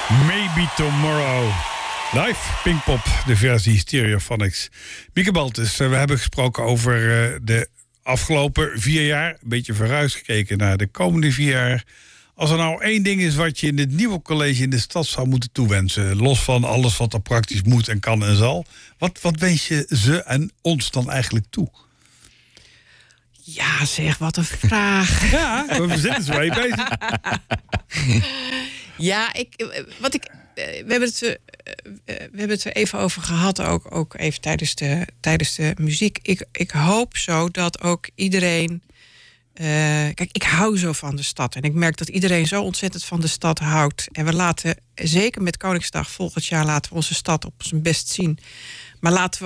Maybe Tomorrow. Live Pinkpop, de versie Stereophonics. Mieke Baltus, we hebben gesproken over de afgelopen 4 jaar. Een beetje vooruitgekeken naar de komende 4 jaar. Als er nou één ding is wat je in het nieuwe college in de stad zou moeten toewensen, los van alles wat er praktisch moet en kan en zal, wat wens je ze en ons dan eigenlijk toe? Ja, zeg, wat een vraag. Ja, we zitten zo mee bezig. Ja, we hebben het er even over gehad, ook even tijdens de muziek. Ik hoop zo dat ook iedereen... kijk, ik hou zo van de stad. En ik merk dat iedereen zo ontzettend van de stad houdt. En we laten, zeker met Koningsdag volgend jaar, laten we onze stad op zijn best zien. Maar laten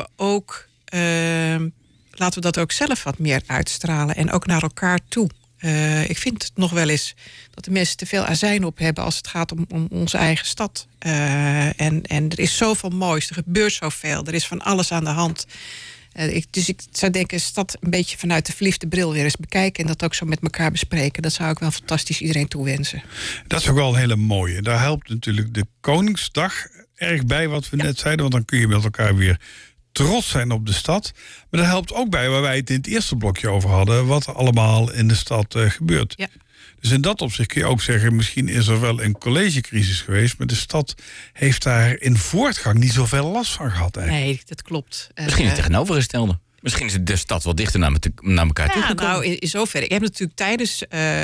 we dat ook zelf wat meer uitstralen. En ook naar elkaar toe. Ik vind het nog wel eens dat de mensen te veel azijn op hebben als het gaat om onze eigen stad. En er is zoveel moois, er gebeurt zoveel, er is van alles aan de hand. Dus ik zou denken, de stad een beetje vanuit de verliefde bril weer eens bekijken en dat ook zo met elkaar bespreken. Dat zou ik wel fantastisch iedereen toewensen. Dat is ook wel een hele mooie. Daar helpt natuurlijk de Koningsdag erg bij, wat we net zeiden, want dan kun je met elkaar weer trots zijn op de stad. Maar dat helpt ook bij waar wij het in het eerste blokje over hadden, wat er allemaal in de stad gebeurt. Ja. Dus in dat opzicht kun je ook zeggen, misschien is er wel een collegecrisis geweest, maar de stad heeft daar in voortgang niet zoveel last van gehad eigenlijk. Nee, dat klopt. Misschien het tegenovergestelde. Misschien is de stad wel dichter naar elkaar toegekomen. Nou, in zoverre. Ik heb natuurlijk tijdens,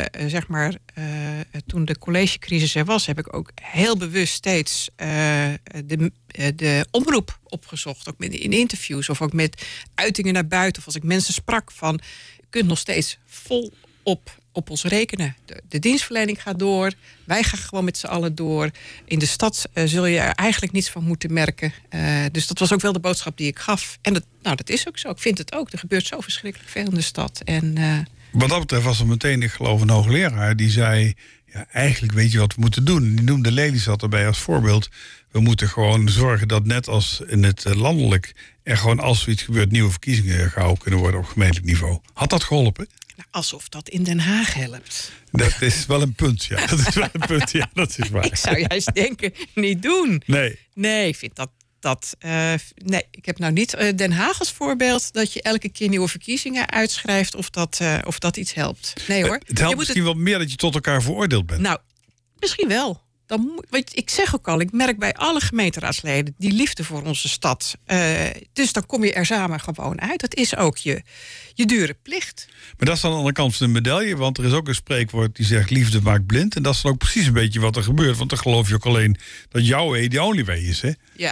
toen de collegecrisis er was, heb ik ook heel bewust steeds de omroep opgezocht. Ook in interviews of ook met uitingen naar buiten. Of als ik mensen sprak van, je kunt nog steeds volop op ons rekenen. De dienstverlening gaat door. Wij gaan gewoon met z'n allen door. In de stad zul je er eigenlijk niets van moeten merken. Dus dat was ook wel de boodschap die ik gaf. En dat is ook zo. Ik vind het ook. Er gebeurt zo verschrikkelijk veel in de stad. En wat dat betreft was er meteen, ik geloof, een hoogleraar die zei, ja, eigenlijk weet je wat we moeten doen. Die noemde Lelystad erbij als voorbeeld. We moeten gewoon zorgen dat net als in het landelijk er gewoon als zoiets gebeurt nieuwe verkiezingen gehouden kunnen worden op gemeentelijk niveau. Had dat geholpen? Nou, alsof dat in Den Haag helpt. Dat is wel een punt, ja. Dat is wel een punt, ja. Dat is waar. Ik zou juist denken, niet doen. Nee, ik vind nee, ik heb nou niet Den Haag als voorbeeld dat je elke keer nieuwe verkiezingen uitschrijft of dat iets helpt. Nee hoor. Het helpt misschien wel meer dat je tot elkaar veroordeeld bent. Nou, misschien wel. Ik zeg ook al, ik merk bij alle gemeenteraadsleden die liefde voor onze stad. Dus dan kom je er samen gewoon uit. Dat is ook je dure plicht. Maar dat is dan aan de andere kant van de medaille. Want er is ook een spreekwoord die zegt liefde maakt blind. En dat is dan ook precies een beetje wat er gebeurt. Want dan geloof je ook alleen dat jouw way the only way is. Hè?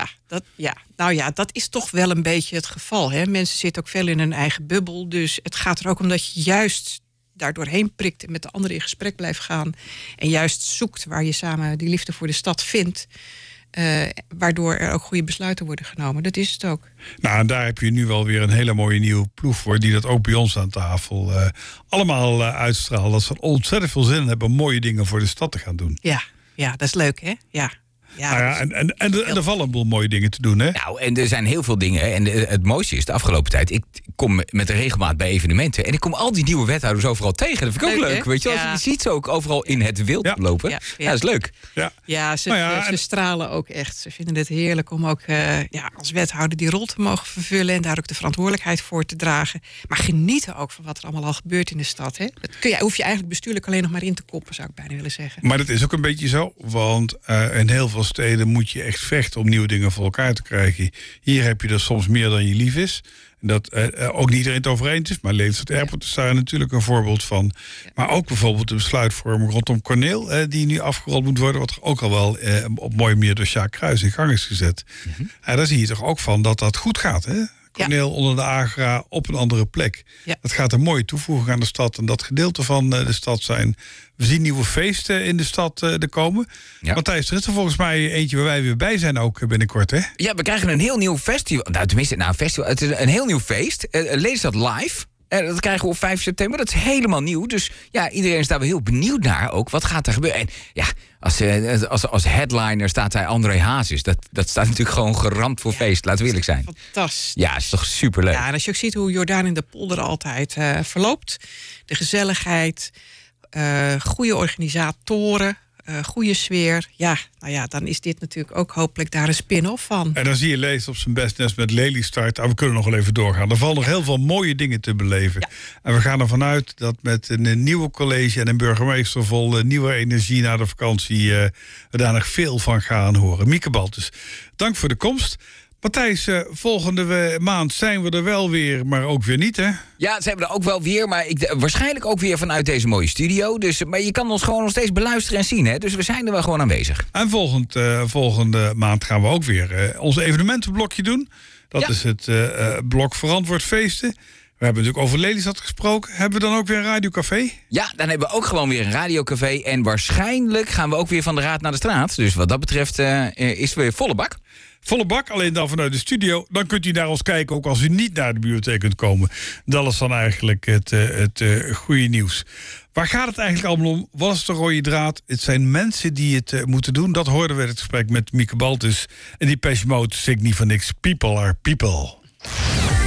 Ja, dat is toch wel een beetje het geval. Hè? Mensen zitten ook veel in hun eigen bubbel. Dus het gaat er ook om dat je juist daar doorheen prikt en met de anderen in gesprek blijft gaan. En juist zoekt waar je samen die liefde voor de stad vindt. Waardoor er ook goede besluiten worden genomen. Dat is het ook. Nou, en daar heb je nu wel weer een hele mooie nieuwe ploeg voor, die dat ook bij ons aan tafel allemaal uitstraalt. Dat ze ontzettend veel zin hebben om mooie dingen voor de stad te gaan doen. Ja, dat is leuk, hè? Ja. Ja, en er vallen een boel mooie dingen te doen, hè? Nou, en er zijn heel veel dingen. En het mooiste is, de afgelopen tijd, ik kom met een regelmaat bij evenementen en ik kom al die nieuwe wethouders overal tegen. Dat vind ik ook leuk, weet je wel. Ja. Je ziet ze ook overal in het wild lopen. Ja, dat is leuk. Ze stralen ook echt. Ze vinden het heerlijk om ook als wethouder die rol te mogen vervullen en daar ook de verantwoordelijkheid voor te dragen. Maar genieten ook van wat er allemaal al gebeurt in de stad. Hè? Dat hoef je eigenlijk bestuurlijk alleen nog maar in te koppen, zou ik bijna willen zeggen. Maar dat is ook een beetje zo, want in heel veel steden moet je echt vechten om nieuwe dingen voor elkaar te krijgen. Hier heb je er soms meer dan je lief is. Dat ook niet iedereen het over eens is, maar Lelystad Airport is daar natuurlijk een voorbeeld van. Ja. Maar ook bijvoorbeeld de besluitvorming rondom Corneel, die nu afgerold moet worden, wat er ook al wel op mooie manier door Sjaak Kruis in gang is gezet. Mm-hmm. Daar zie je toch ook van dat dat goed gaat, hè? Corneel onder de Agra op een andere plek. Ja. Dat gaat een mooie toevoeging aan de stad en dat gedeelte van de stad zijn. We zien nieuwe feesten in de stad er komen. Ja. Matthijs, er is er volgens mij eentje waar wij weer bij zijn ook binnenkort, hè? Ja, we krijgen een heel nieuw festival. Nou, tenminste, een festival. Het is een heel nieuw feest. Lelystad Live. Dat krijgen we op 5 september. Dat is helemaal nieuw. Dus ja, iedereen is daar wel heel benieuwd naar ook. Wat gaat er gebeuren? En ja, als headliner staat hij André Hazes. Dat staat natuurlijk gewoon geramd voor feest. Laten we eerlijk zijn. Fantastisch. Ja, is toch superleuk. Ja, en als je ook ziet hoe Jordaan in de Polder altijd verloopt. De gezelligheid. Goede organisatoren. goede sfeer. Ja, nou ja, dan is dit natuurlijk ook hopelijk daar een spin-off van. En dan zie je Lees op zijn best net met Lelystad. We kunnen nog wel even doorgaan. Er vallen nog heel veel mooie dingen te beleven. Ja. En we gaan ervan uit dat met een nieuwe college en een burgemeester vol nieuwe energie na de vakantie we daar nog veel van gaan horen. Mieke Baltus, dank voor de komst. Matthijs, volgende maand zijn we er wel weer, maar ook weer niet, hè? Ja, zijn we er ook wel weer, maar waarschijnlijk ook weer vanuit deze mooie studio. Maar je kan ons gewoon nog steeds beluisteren en zien, hè? Dus we zijn er wel gewoon aanwezig. En volgende maand gaan we ook weer ons evenementenblokje doen. Dat is het blok Verantwoord Feesten. We hebben natuurlijk over Lelystad gesproken. Hebben we dan ook weer een radiocafé? Ja, dan hebben we ook gewoon weer een radiocafé. En waarschijnlijk gaan we ook weer van de Raad naar de Straat. Dus wat dat betreft is weer volle bak. Volle bak, alleen dan vanuit de studio. Dan kunt u naar ons kijken, ook als u niet naar de bibliotheek kunt komen. Dat is dan eigenlijk het goede nieuws. Waar gaat het eigenlijk allemaal om? Wat is de rode draad? Het zijn mensen die het moeten doen. Dat hoorden we in het gesprek met Mieke Baltus. En die Depeche Mode zingt niet van niks. People are people.